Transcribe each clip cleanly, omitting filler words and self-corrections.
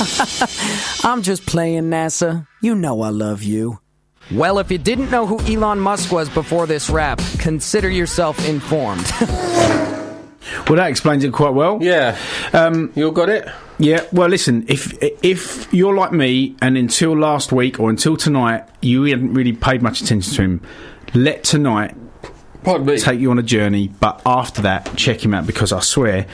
I'm just playing, NASA. You know I love you. Well, if you didn't know who Elon Musk was before this rap, consider yourself informed. Well, that explains it quite well. Yeah. You all got it? Yeah, well, listen, if you're like me and until last week or until tonight you hadn't really paid much attention to him, let tonight take you on a journey, but after that, check him out, because I swear...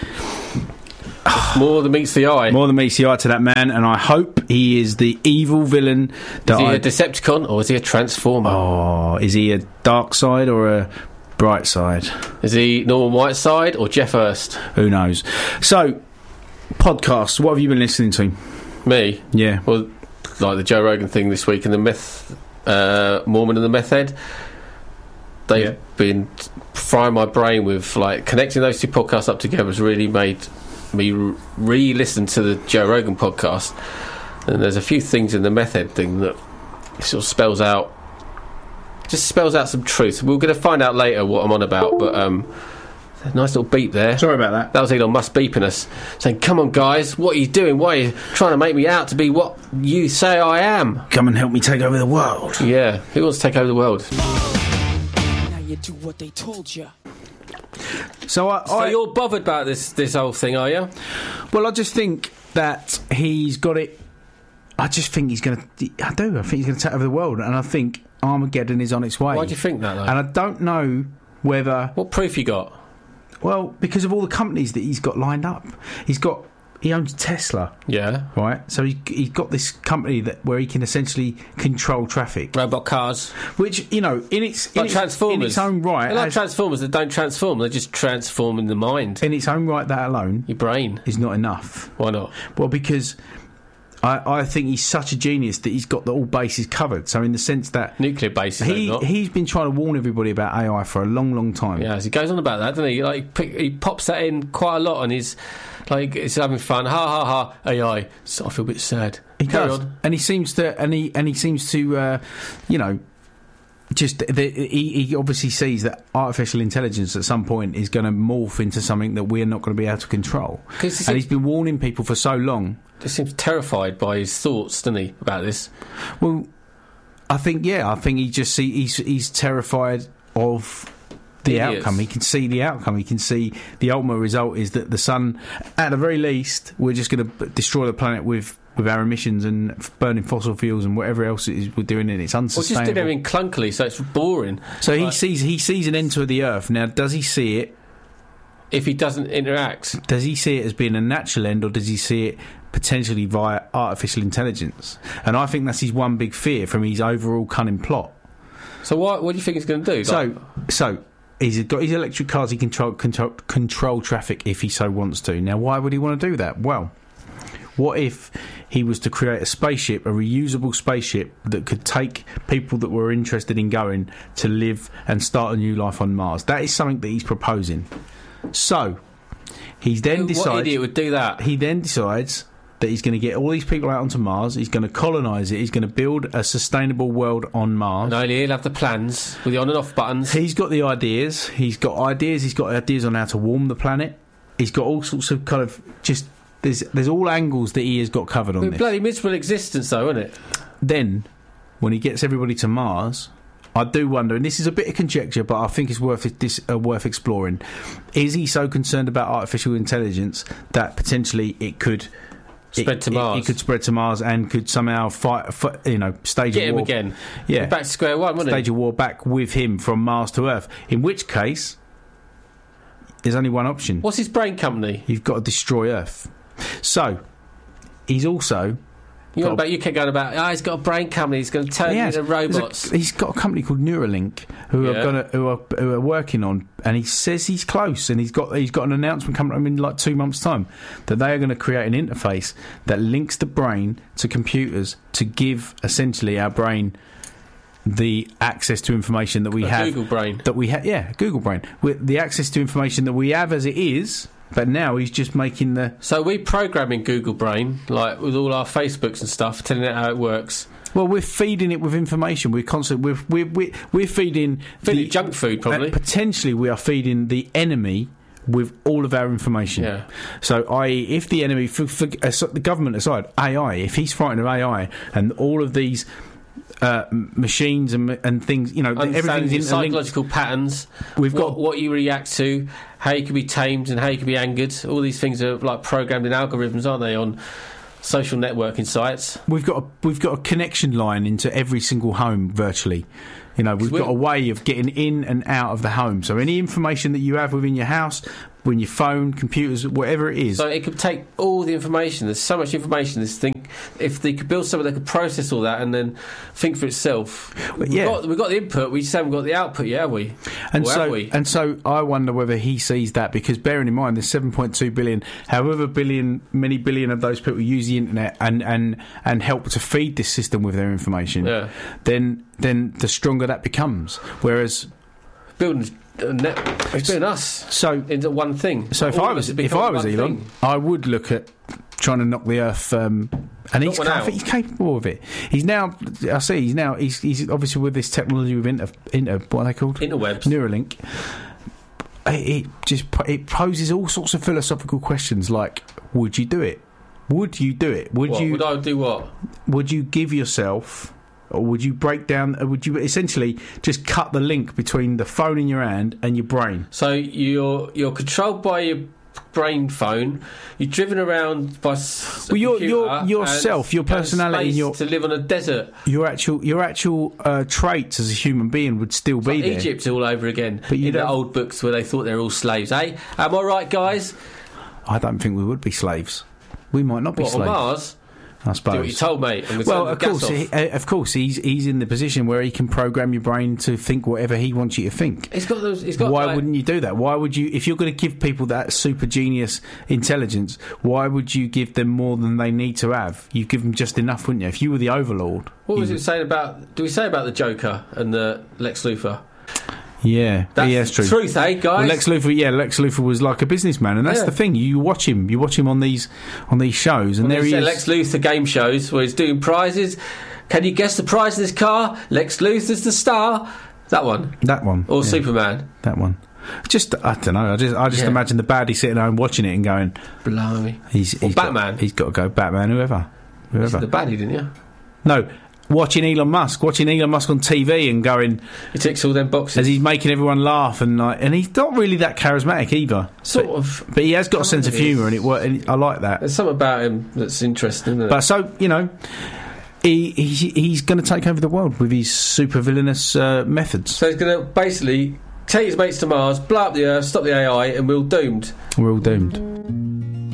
More than meets the eye. More than meets the eye to that man, and I hope he is the evil villain that Is he a Decepticon or is he a Transformer? Oh, is he a dark side or a bright side? Is he Norman Whiteside or Jeff Hurst? Who knows? So, podcasts, what have you been listening to? Me? Yeah. Well, like the Joe Rogan thing this week and the meth, Mormon and the meth head. They've been frying my brain with, like, connecting those two podcasts up together has really made me re-listen to the Joe Rogan podcast. And there's a few things in the meth head thing that sort of spells out some truth. We're going to find out later what I'm on about, but nice little beep there. Sorry about that. That was Elon Musk beeping us, saying, come on guys, what are you doing? Why are you trying to make me out to be what you say I am? Come and help me take over the world. Yeah, who wants to take over the world? Now you do what they told you. So you're bothered about this whole thing, are you? Well, I just think that he's got it. I just think he's going to... I think he's going to take over the world, and I think Armageddon is on its way. Why do you think that, though? And I don't know whether... What proof you got? Well, because of all the companies that he's got lined up. He owns Tesla. Yeah. Right? So he's got this company where he can essentially control traffic. Robot cars. Which, in its Transformers. In its own right... They're like Transformers that don't transform, they just transform in the mind. In its own right, that alone... Your brain. ...is not enough. Why not? Well, because... I think he's such a genius that he's got all bases covered. So in the sense that... Nuclear bases, he's been trying to warn everybody about AI for a long, long time. Yeah, he goes on about that, doesn't he? Like, he pops that in quite a lot and he's having fun. Ha, ha, ha, AI. So I feel a bit sad. He Carry does. on. And he seems to, just he obviously sees that artificial intelligence at some point is going to morph into something that we're not going to be able to control. And he's been warning people for so long. He seems terrified by his thoughts, doesn't he, about this? Well, I think he's terrified of the outcome. He can see the outcome. He can see the ultimate result is that the sun, at the very least, we're just going to destroy the planet with our emissions and burning fossil fuels and whatever else it is we're doing, and it's unsustainable. Well, just did everything clunkily, so it's boring. So he sees an end to the Earth. Now, does he see it? If he doesn't interact, does he see it as being a natural end, or does he see it potentially via artificial intelligence? And I think that's his one big fear from his overall cunning plot. So what do you think he's going to do? So he's got his electric cars. He can control traffic if he so wants to. Now, why would he want to do that? Well, what if he was to create a spaceship, a reusable spaceship that could take people that were interested in going to live and start a new life on Mars? That is something that he's proposing. So he's then decides... What idiot would do that? He then decides that he's going to get all these people out onto Mars. He's going to colonise it. He's going to build a sustainable world on Mars. No, he'll have the plans with the on and off buttons. He's got the ideas. He's got ideas on how to warm the planet. He's got all sorts of kind of just... There's all angles that he has got covered on this. Bloody miserable existence, though, isn't it? Then, when he gets everybody to Mars... I do wonder, and this is a bit of conjecture, but I think it's worth exploring. Is he so concerned about artificial intelligence that potentially it could spread to Mars? It could spread to Mars and could somehow stage Get a war him again. Yeah, back to square one, wouldn't stage a war back with him from Mars to Earth. In which case, there's only one option. What's his brain company? You've got to destroy Earth. So he's also. You kept going about. He's got a brain company. He's going to turn into robots. He's got a company called Neuralink who are working on, and he says he's close, and he's got an announcement coming up in like 2 months' time that they are going to create an interface that links the brain to computers to give essentially our brain the access to information that we have. Google Brain. Google Brain. With the access to information that we have as it is. But now he's just making the... So we programming Google Brain, like with all our Facebooks and stuff, telling it how it works. Well, we're feeding it with information. We're constantly... We're feeding... Feeding junk food, probably. Potentially we are feeding the enemy with all of our information. Yeah. So, i.e., if the enemy, the government aside, AI, if he's frightened of AI and all of these machines and things, you know, everything's in psychological patterns. We've got what you react to, how you can be tamed, and how you can be angered. All these things are like programmed in algorithms, aren't they? On social networking sites. We've got a connection line into every single home virtually. You know, we've got a way of getting in and out of the home. So any information that you have within your house, when your phone, computers, whatever it is. So it could take all the information. There's so much information. This thing, if they could build something that could process all that and then think for itself. We've got the input. We just haven't got the output yet, have we? And so I wonder whether he sees that, because bearing in mind there's 7.2 billion, however many billion of those people use the internet and help to feed this system with their information. Yeah. Then the stronger that becomes. Whereas building it's building us into one thing. So if I was Elon, I would look at trying to knock the Earth, and I think he's capable of it. He's obviously with this technology with what are they called? Interwebs. Neuralink. It poses all sorts of philosophical questions like, would you do it? Would you do it? Would I do what? Would you give yourself, or would you break down? Would you essentially just cut the link between the phone in your hand and your brain? So you're controlled by your brain phone. You're driven around by yourself, your personality, to live on a desert. Your actual traits as a human being would still be there. Egypt all over again. But in the old books where they thought they were all slaves. Am I right, guys? I don't think we would be slaves. We might not be slaves. On Mars? I suppose. Do what you told, mate. Well, of course, he's in the position where he can program your brain to think whatever he wants you to think. Why wouldn't you do that? Why would you, if you're going to give people that super genius intelligence, why would you give them more than they need to have? You give them just enough, wouldn't you? If you were the overlord. What was it saying about? Do we say about the Joker and the Lex Luthor? Yeah, that's true. Truth, guys? Well, Lex Luthor was like a businessman, and that's the thing. You watch him on these shows, and there he is. Lex Luthor game shows where he's doing prizes. Can you guess the prize of this car? Lex Luthor's the star. That one. Or Superman. That one. Just I don't know. I just imagine the baddie sitting at home watching it and going, "Blimey." He's Batman. He's got to go Batman. Whoever. You said the baddie, didn't you? No. Watching Elon Musk on TV and going, he ticks all them boxes as he's making everyone laugh, and he's not really that charismatic either. But he has got a sense of humour, and I like that. There's something about him that's interesting, isn't it? But so he's going to take over the world with his super villainous methods. So he's going to basically take his mates to Mars, blow up the Earth, stop the AI, and we're all doomed. We're all doomed.